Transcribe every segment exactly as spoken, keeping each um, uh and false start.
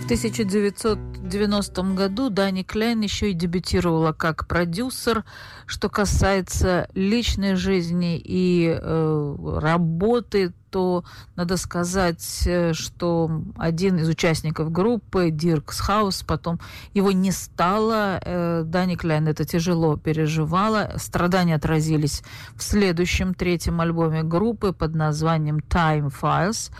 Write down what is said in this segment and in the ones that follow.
тысяча девятьсот девяностом году Дани Кляйн еще и дебютировала как продюсер. Что касается личной жизни и э, работы, то надо сказать, что один из участников группы, Дирк Схаус, потом его не стало. Э, Дани Кляйн это тяжело переживала. Страдания отразились в следующем, третьем альбоме группы под названием Time Files.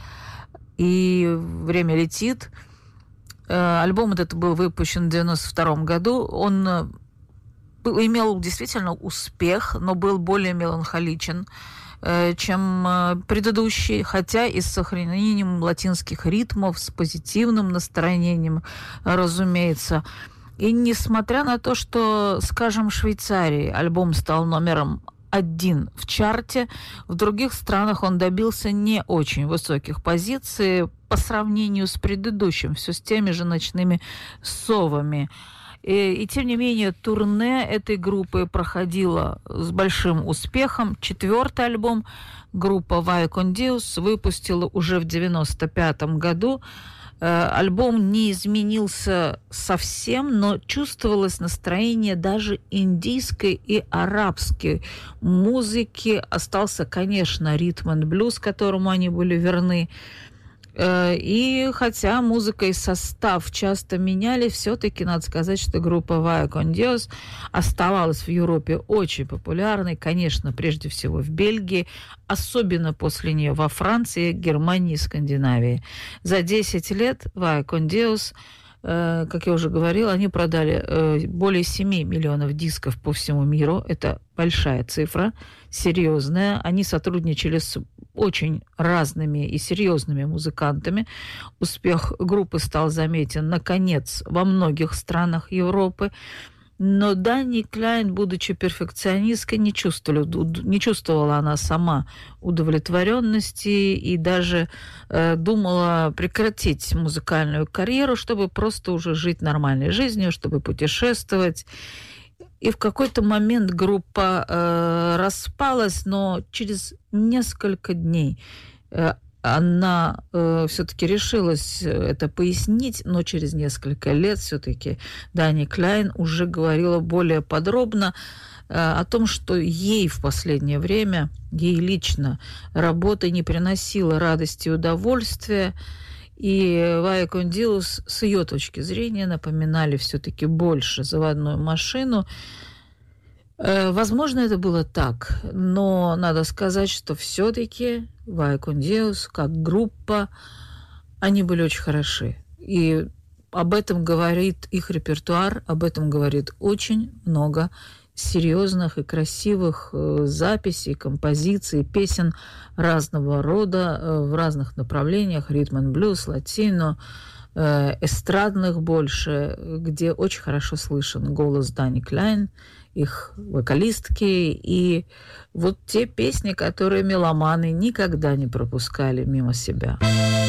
И «Время летит». Альбом этот был выпущен в девяносто втором году. Он имел действительно успех, но был более меланхоличен, чем предыдущий, хотя и с сохранением латинских ритмов, с позитивным настроением, разумеется. И несмотря на то, что, скажем, в Швейцарии альбом стал номером один в чарте, в других странах он добился не очень высоких позиций по сравнению с предыдущим, все с теми же «Ночными совами». И, и тем не менее, турне этой группы проходило с большим успехом. Четвертый альбом группа Vai Con Dios выпустила уже в девяносто пятом году. Альбом не изменился совсем, но чувствовалось настроение даже индийской и арабской музыки. Остался, конечно, ритм и блюз, которому они были верны. И хотя музыка и состав часто меняли, все-таки надо сказать, что группа Vai Con Dios оставалась в Европе очень популярной, конечно, прежде всего в Бельгии, особенно после нее во Франции, Германии и Скандинавии. За десять лет Vai Con Dios, как я уже говорила, они продали более семи миллионов дисков по всему миру. Это большая цифра, серьезная. Они сотрудничали с очень разными и серьезными музыкантами. Успех группы стал заметен, наконец, во многих странах Европы. Но Дани Кляйн, будучи перфекционисткой, не чувствовала, не чувствовала она сама удовлетворенности и даже э, думала прекратить музыкальную карьеру, чтобы просто уже жить нормальной жизнью, чтобы путешествовать. И в какой-то момент группа э, распалась, но через несколько дней э, она э, все-таки решилась это пояснить, но через несколько лет все-таки Дани Кляйн уже говорила более подробно э, о том, что ей в последнее время, ей лично, работа не приносила радости и удовольствия. И Vai Con Dios, с ее точки зрения, напоминали все-таки больше заводную машину. Возможно, это было так, но надо сказать, что все-таки Vai Con Dios, как группа, они были очень хороши. И об этом говорит их репертуар, об этом говорит очень много серьезных и красивых записей, композиций, песен разного рода, в разных направлениях, ритм и блюз, латино, эстрадных больше, где очень хорошо слышен голос Дани Кляйн, их вокалистки, и вот те песни, которые меломаны никогда не пропускали мимо себя.